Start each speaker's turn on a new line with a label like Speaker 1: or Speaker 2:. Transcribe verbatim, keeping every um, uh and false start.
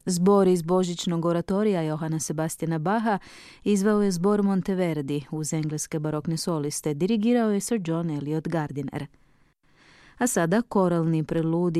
Speaker 1: Zbor iz božićnog oratorija Johana Sebastiana Bacha izveo je zbor Monteverdi uz engleske barokne soliste, dirigirao je Sir John Eliot Gardiner. A sada koralni preludi